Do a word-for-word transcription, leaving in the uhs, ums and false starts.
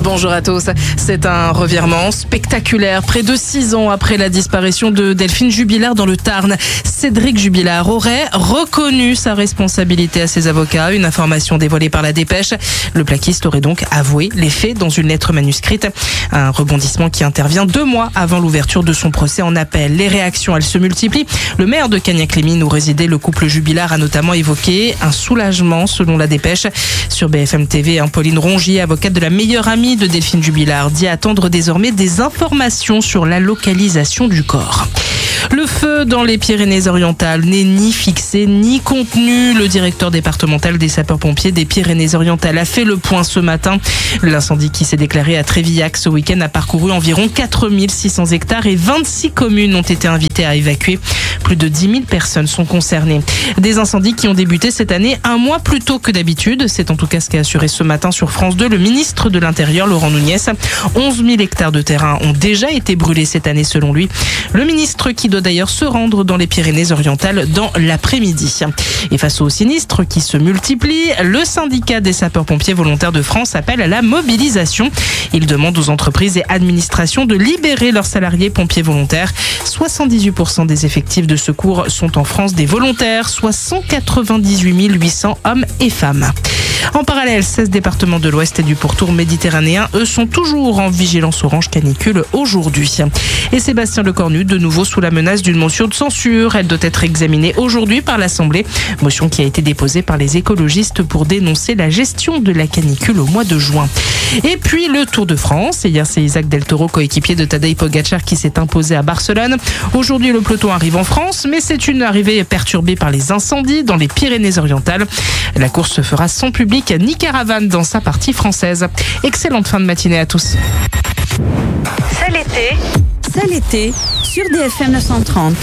Bonjour à tous. C'est un revirement spectaculaire. Près de six ans après la disparition de Delphine Jubilard dans le Tarn, Cédric Jubilard aurait reconnu sa responsabilité à ses avocats. Une information dévoilée par la Dépêche. Le plaquiste aurait donc avoué les faits dans une lettre manuscrite. Un rebondissement qui intervient deux mois avant l'ouverture de son procès en appel. Les réactions, elles se multiplient. Le maire de Cagnac-les-Mines où résidait le couple Jubilard a notamment évoqué un soulagement selon la Dépêche. Sur B F M T V, Pauline Rongier, avocate de la meilleure amie de Delphine Jubilard, dit attendre désormais des informations sur la localisation du corps. Le feu dans les Pyrénées-Orientales n'est ni fixé ni contenu. Le directeur départemental des sapeurs-pompiers des Pyrénées-Orientales a fait le point ce matin. L'incendie qui s'est déclaré à Trévillac ce week-end a parcouru environ quatre mille six cents hectares et vingt-six communes ont été invitées à évacuer. Plus de dix mille personnes sont concernées. Des incendies qui ont débuté cette année un mois plus tôt que d'habitude. C'est en tout cas ce qu'a assuré ce matin sur France deux le ministre de l'Intérieur, Laurent Nunez. onze mille hectares de terrain ont déjà été brûlés cette année selon lui. Le ministre qui doit d'ailleurs se rendre dans les Pyrénées-Orientales dans l'après-midi. Et face aux sinistres qui se multiplient, le syndicat des sapeurs-pompiers volontaires de France appelle à la mobilisation. Il demande aux entreprises et administrations de libérer leurs salariés pompiers volontaires. soixante-dix-huit pour cent des effectifs de secours sont en France des volontaires, soit cent quatre-vingt-dix-huit mille huit cents hommes et femmes. En parallèle, seize départements de l'Ouest et du pourtour méditerranéen, eux, sont toujours en vigilance orange canicule aujourd'hui. Et Sébastien Lecornu, de nouveau sous la menace d'une motion de censure. Elle doit être examinée aujourd'hui par l'Assemblée. Motion qui a été déposée par les écologistes pour dénoncer la gestion de la canicule au mois de juin. Et puis le Tour de France. Hier, c'est Isaac Del Toro, coéquipier de Tadej Pogacar, qui s'est imposé à Barcelone. Aujourd'hui, le peloton arrive en France, mais c'est une arrivée perturbée par les incendies dans les Pyrénées-Orientales. La course se fera sans public ni caravane dans sa partie française. Excellente fin de matinée à tous. Ça l'été, ça l'été sur D F M neuf cent trente.